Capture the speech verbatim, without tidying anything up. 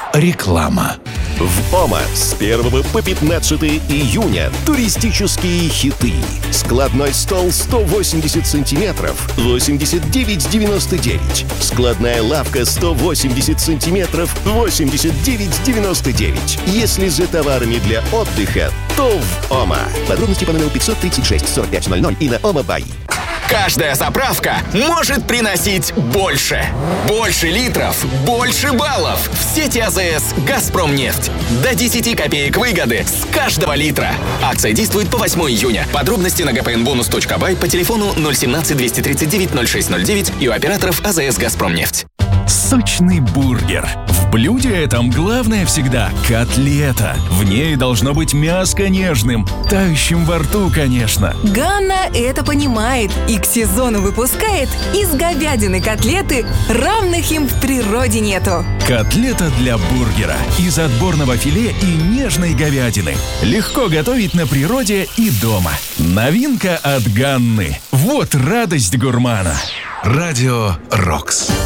Реклама. В ОМА с первого по пятнадцатое июня туристические хиты. Складной стол сто восемьдесят сантиметров, восемьдесят девять девяносто девять. Складная лавка сто восемьдесят сантиметров, восемьдесят девять девяносто девять. Если за товарами для отдыха, то в ОМА. Подробности по номеру пятьсот тридцать шесть сорок пять ноль ноль и на ОМА.бай. Каждая заправка может приносить больше. Больше литров, больше баллов. В сети АЗС «Газпромнефть». До десяти копеек выгоды с каждого литра. Акция действует по восьмого июня. Подробности на gpnbonus точка бай по телефону ноль семнадцать двести тридцать девять ноль шесть ноль девять и у операторов АЗС «Газпромнефть». Сочный бургер. В блюде этом главное всегда котлета. В ней должно быть мяско нежным, тающим во рту, конечно. Ганна это понимает и к сезону выпускает из говядины котлеты, равных им в природе нету. Котлета для бургера из отборного филе и нежной говядины. Легко готовить на природе и дома. Новинка от Ганны. Вот радость гурмана. Радио «Рокс».